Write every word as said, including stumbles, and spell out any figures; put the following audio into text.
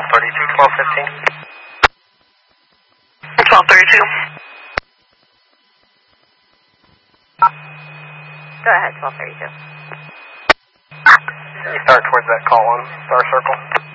thirty-two, twelve fifteen. twelve thirty-two. Go ahead, twelve thirty-two. You start towards that column, star circle.